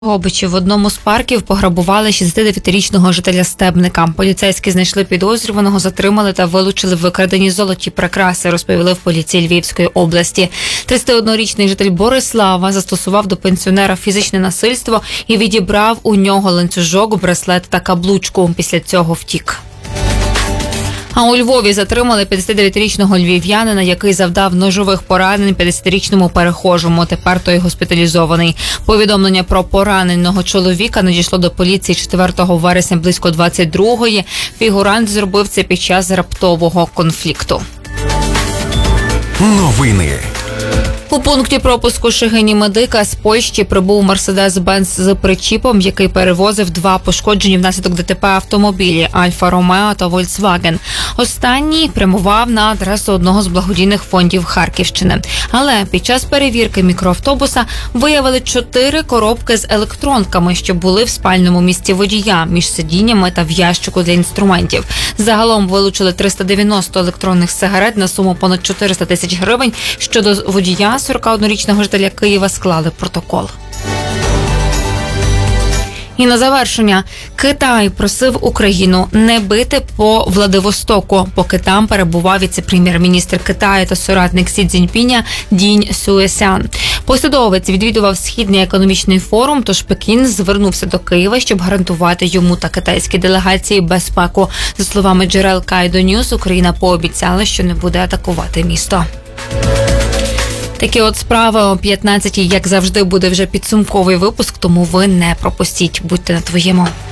Дрогобичі в одному з парків пограбували 69-річного жителя Стебника. Поліцейські знайшли підозрюваного, затримали та вилучили викрадені золоті прикраси, розповіли в поліції Львівської області. 31-річний житель Борислава застосував до пенсіонера фізичне насильство і відібрав у нього ланцюжок, браслет та каблучку. Після цього втік. А у Львові затримали 59-річного львів'янина, який завдав ножових поранень 50-річному перехожому. Тепер той госпіталізований. Повідомлення про пораненого чоловіка надійшло до поліції 4 вересня близько 22-ї. Фігурант зробив це під час раптового конфлікту. Новини. У пункті пропуску Шегині Медика з Польщі прибув Мерседес-Бенц з причіпом, який перевозив два пошкоджені внаслідок ДТП автомобілі – Альфа-Ромео та Volkswagen. Останній прямував на адресу одного з благодійних фондів Харківщини. Але під час перевірки мікроавтобуса виявили 4 коробки з електронками, що були в спальному місці водія, між сидіннями та в ящику для інструментів. Загалом вилучили 390 електронних сигарет на суму понад 400 тисяч гривень. Щодо водія 41-річного жителя Києва склали протокол. І на завершення. Китай просив Україну не бити по Владивостоку, поки там перебував віце-прем'єр-міністр Китаю та соратник Сі Цзіньпіня Дінь Сюесян. Посадовець відвідував Східний економічний форум, тож Пекін звернувся до Києва, щоб гарантувати йому та китайській делегації безпеку. За словами джерел Кайдо Ньюс, Україна пообіцяла, що не буде атакувати місто. Такі от справи о 15-й, як завжди, буде вже підсумковий випуск, тому ви не пропустіть. Будьте на твоєму.